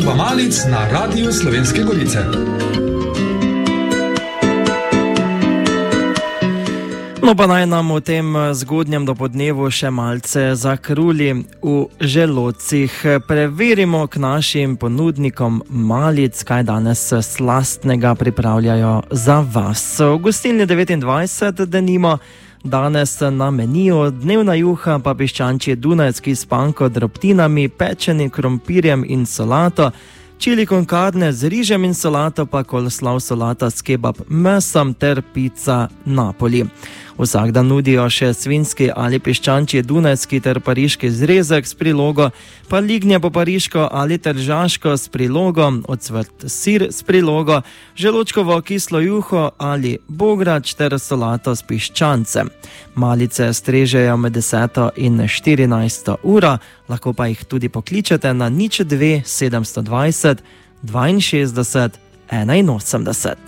ponudba malic na Radiu Slovenske Gorice. No pa naj nam v tem zgodnjem dopodnevu še malce zakruli v želodcih. Preverimo k našim ponudnikom malic, kaj danes slastnega pripravljajo za vas. V gostilni 29 denimo danes na meniju dnevna juha pa piščančji dunajski s panko drobtinami, pečenim krompirjem in solato, čili con carne z rižem in solato pa coleslaw solata s kebab mesom ter pica Napoli. Vsak dan nudijo še svinjski ali piščančji dunajski ter pariški zrezek s prilogo, pa lignje po pariško ali tržaško s prilogo, ocvrt sir s prilogo, želočkovo kislo juho ali bograč ter solato s piščancem. Malice strežejo med 10 in 14 uro, lahko pa jih tudi pokličete na 02 720 62 81.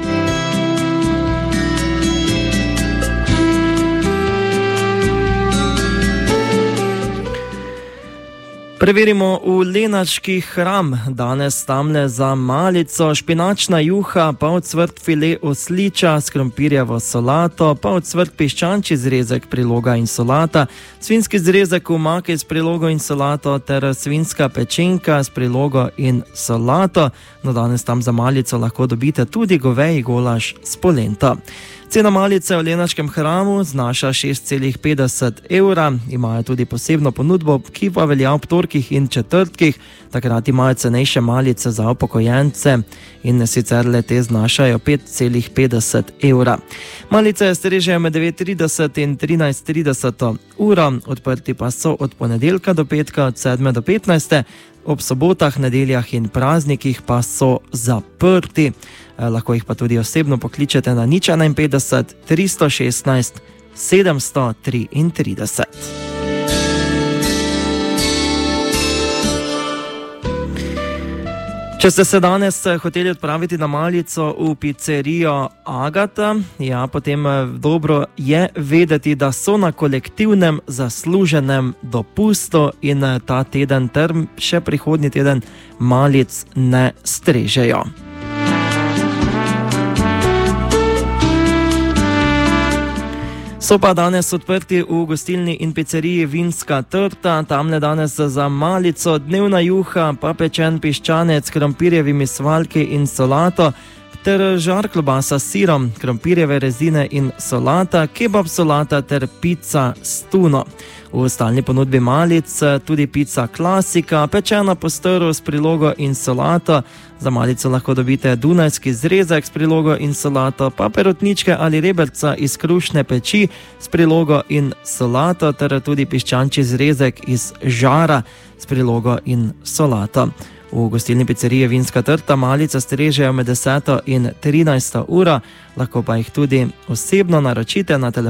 Preverimo v Lenački hram. Danes tamle za malico špinačna juha, pa ocvrt file osliča s krompirjevo solato, pa ocvrt piščančji zrezek, priloga in solata, svinjski zrezek v maki s prilogo in solato ter svinjska pečenka s prilogo in solato. No, danes tam za malico lahko dobite tudi goveji golaž s polento. Cena malice v Lenačkem hramu znaša 6,50 evra, imajo tudi posebno ponudbo, ki pa velja ob torkih in četrtkih, takrat imajo cenejše malice za upokojence in sicer le te znašajo 5,50 evra. Malice strežejo med 9:30 in 13:30 uro, odprti pa so od ponedeljka do petka od 7 do 15, ob sobotah, nedeljah in praznikih pa so zaprti. Lahko jih pa tudi osebno pokličete na 051 316 733. Če ste se danes hoteli odpraviti na malico v pizzerijo Agata, ja, potem dobro je vedeti, da so na kolektivnem zasluženem dopustu in ta teden ter še prihodnji teden malic ne strežejo. So pa danes odprti v gostilni in pizzeriji Vinska trta, tamle danes za malico dnevna juha, pa pečen piščanec, krompirjevimi svaljki in solato, ter žar klobasa s sirom, krompirjeve rezine in solata, kebab solata ter pica s tuno. V stalni ponudbi malic tudi pica klasika, pečena po stru s prilogo in solato. Za malico lahko dobite dunajski zrezek s prilogo in solato, pa perutničke ali reberca iz krušne peči s prilogo in solato, ter tudi piščančji zrezek iz žara s prilogo in solato. V gostilni pizzeriji Vinska trta malice strežejo med 10 in 13 uro, lahko pa jih tudi osebno naročite na telefon